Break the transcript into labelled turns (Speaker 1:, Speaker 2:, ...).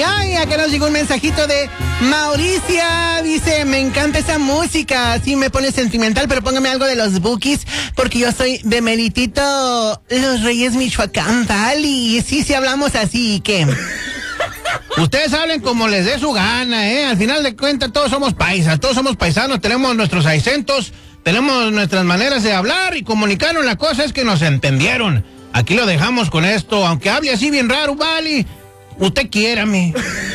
Speaker 1: ay. Acá nos llegó un mensajito de Mauricia. Dice, me encanta esa música. Sí, me pone sentimental, pero póngame algo de los Bukis, porque yo soy de Meritito Los Reyes, Michoacán, Valley. Sí, hablamos así, ¿qué?
Speaker 2: Ustedes hablen como les dé su gana, ¿eh? Al final de cuentas todos somos paisas, todos somos paisanos, tenemos nuestros acentos, tenemos nuestras maneras de hablar y comunicarnos. La cosa es que nos entendieron. Aquí lo dejamos con esto, aunque hable así bien raro, vale. Usted quiérame.